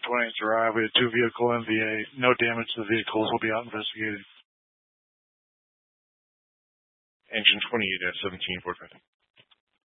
20th arrived. We had 2 vehicle MVA. No damage to the vehicles. Will be out investigated. Engine 28 at 1745.